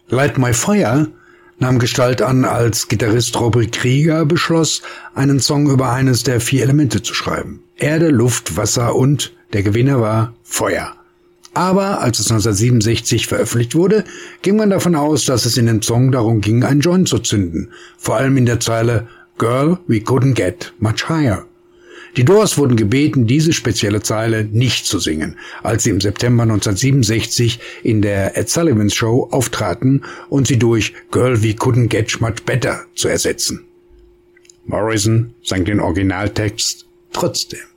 Light My Fire nahm Gestalt an, als Gitarrist Robbie Krieger beschloss, einen Song über eines der 4 Elemente zu schreiben. Erde, Luft, Wasser und der Gewinner war Feuer. Aber als es 1967 veröffentlicht wurde, ging man davon aus, dass es in dem Song darum ging, einen Joint zu zünden. Vor allem in der Zeile Girl, we couldn't get much higher. Die Doors wurden gebeten, diese spezielle Zeile nicht zu singen, als sie im September 1967 in der Ed Sullivan Show auftraten und sie durch Girl, we couldn't get much better zu ersetzen. Morrison sang den Originaltext trotzdem.